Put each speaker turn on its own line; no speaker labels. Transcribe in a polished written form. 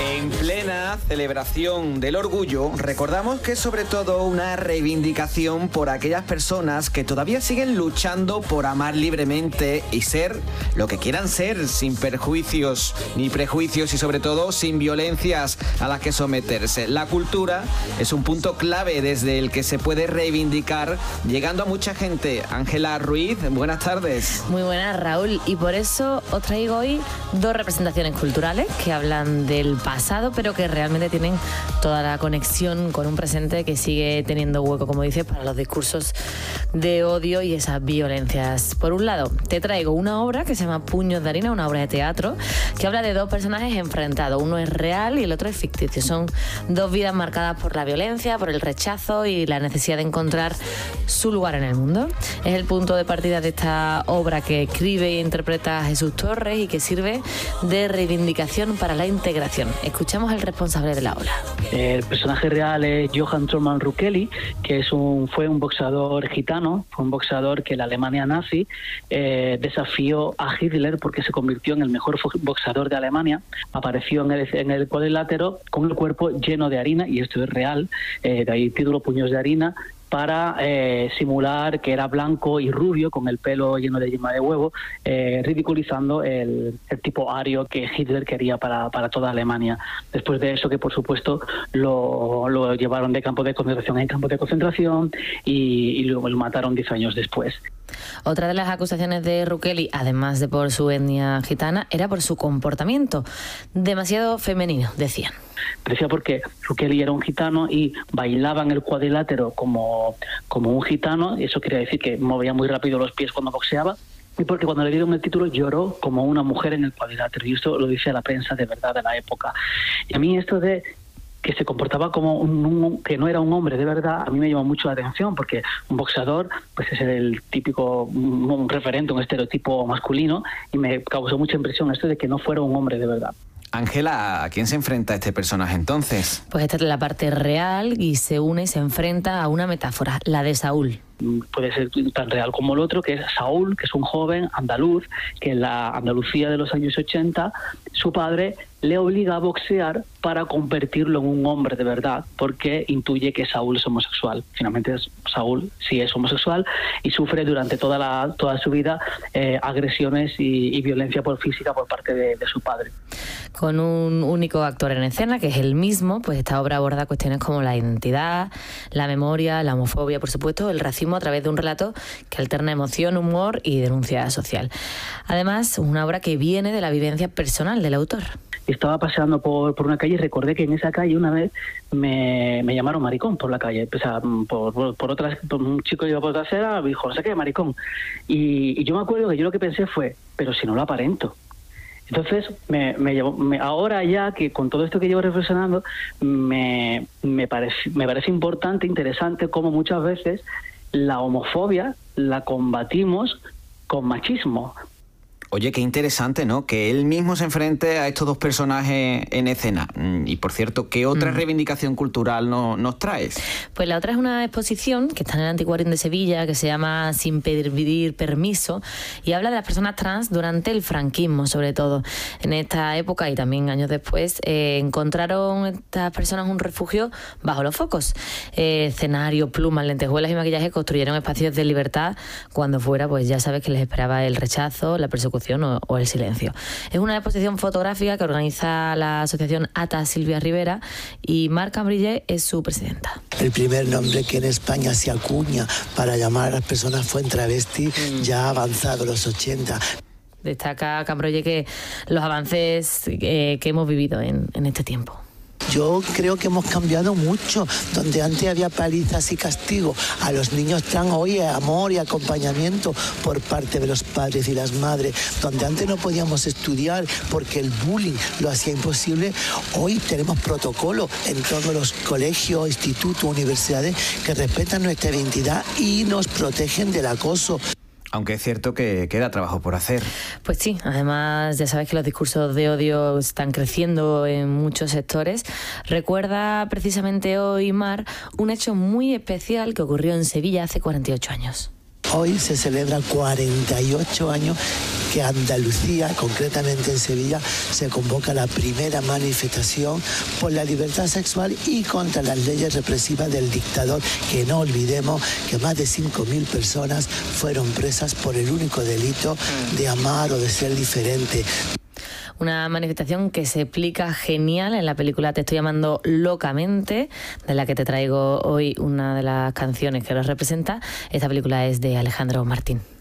En plena celebración del orgullo, recordamos que es sobre todo una reivindicación por aquellas personas que todavía siguen luchando por amar libremente y ser lo que quieran ser, sin perjuicios ni prejuicios y sobre todo sin violencias a las que someterse. La cultura es un punto clave desde el que se puede reivindicar, llegando a mucha gente. Ángela Ruiz, buenas tardes.
Muy buenas, Raúl, y por eso os traigo hoy dos representaciones culturales que hablan del pasado, pero que realmente tienen toda la conexión con un presente que sigue teniendo hueco, como dices, para los discursos de odio y esas violencias. Por un lado, te traigo una obra que se llama Puños de Harina, una obra de teatro que habla de dos personajes enfrentados. Uno es real y el otro es ficticio. Son dos vidas marcadas por la violencia, por el rechazo y la necesidad de encontrar su lugar en el mundo. Es el punto de partida de esta obra que escribe e interpreta Jesús Torres y que sirve de reivindicación para la integración. Escuchamos al responsable de la obra.
El personaje real es Johann Thurman Rukeli, que fue un boxeador gitano, fue un boxeador que la Alemania nazi desafió a Hitler porque se convirtió en el mejor boxeador de Alemania. Apareció en el cuadrilátero con el cuerpo lleno de harina, y esto es real, de ahí el título Puños de Harina, para simular que era blanco y rubio, con el pelo lleno de yema de huevo, ridiculizando el tipo ario que Hitler quería para toda Alemania. Después de eso, que por supuesto lo llevaron de campo de concentración en campo de concentración y luego lo mataron 10 años después.
Otra de las acusaciones de Rukeli, además de por su etnia gitana, era por su comportamiento demasiado femenino, decían.
Decía porque Rukeli era un gitano y bailaba en el cuadrilátero como un gitano, y eso quería decir que movía muy rápido los pies cuando boxeaba, y porque cuando le dieron el título lloró como una mujer en el cuadrilátero, y esto lo dice la prensa de verdad de la época. Y a mí esto de que se comportaba como que no era un hombre de verdad, a mí me llamó mucho la atención, porque un boxeador pues es el típico, un referente, un estereotipo masculino, y me causó mucha impresión esto de que no fuera un hombre de verdad.
Ángela, ¿a quién se enfrenta este personaje entonces?
Pues esta es la parte real y se une y se enfrenta a una metáfora, la de Saúl.
Puede ser tan real como el otro, que es Saúl, que es un joven andaluz, que en la Andalucía de los años 80, su padre le obliga a boxear para convertirlo en un hombre de verdad, porque intuye que Saúl es homosexual. Finalmente Saúl sí es homosexual y sufre durante toda su vida agresiones y violencia física por parte de su padre.
Con un único actor en escena, que es el mismo, pues esta obra aborda cuestiones como la identidad, la memoria, la homofobia, por supuesto, el racismo, a través de un relato que alterna emoción, humor y denuncia social. Además, una obra que viene de la vivencia personal del autor.
Estaba paseando por una calle y recordé que en esa calle una vez me llamaron maricón por la calle. O sea, por un chico que iba por otra acera, me dijo, no sé qué, maricón. Y yo me acuerdo que yo lo que pensé fue, pero si no lo aparento. Entonces, ahora ya que con todo esto que llevo reflexionando, me parece importante, interesante, cómo muchas veces la homofobia la combatimos con machismo.
Oye, qué interesante, ¿no? Que él mismo se enfrente a estos dos personajes en escena. Y, por cierto, ¿qué otra reivindicación cultural nos traes?
Pues la otra es una exposición que está en el Anticuarium de Sevilla, que se llama Sin pedir permiso, y habla de las personas trans durante el franquismo, sobre todo. En esta época y también años después, encontraron estas personas un refugio bajo los focos. Escenarios, plumas, lentejuelas y maquillaje construyeron espacios de libertad cuando fuera, pues ya sabes que les esperaba el rechazo, la persecución o el silencio. Es una exposición fotográfica que organiza la asociación ATA Silvia Rivera, y Marc Cambrille es su presidenta.
El primer nombre que en España se acuña para llamar a las personas fue en travesti, ya avanzado los 80.
Destaca Cambrille que los avances que hemos vivido en este tiempo.
Yo creo que hemos cambiado mucho. Donde antes había palizas y castigo a los niños trans, hoy hay amor y acompañamiento por parte de los padres y las madres. Donde antes no podíamos estudiar porque el bullying lo hacía imposible, hoy tenemos protocolo en todos los colegios, institutos, universidades que respetan nuestra identidad y nos protegen del acoso.
Aunque es cierto que queda trabajo por hacer.
Pues sí, además ya sabes que los discursos de odio están creciendo en muchos sectores. Recuerda precisamente hoy, Mar, un hecho muy especial que ocurrió en Sevilla hace 48 años.
Hoy se celebra 48 años que Andalucía, concretamente en Sevilla, se convoca la primera manifestación por la libertad sexual y contra las leyes represivas del dictador, que no olvidemos que más de 5.000 personas fueron presas por el único delito de amar o de ser diferente.
Una manifestación que se explica genial en la película Te estoy amando locamente, de la que te traigo hoy una de las canciones que los representa. Esta película es de Alejandro Martín.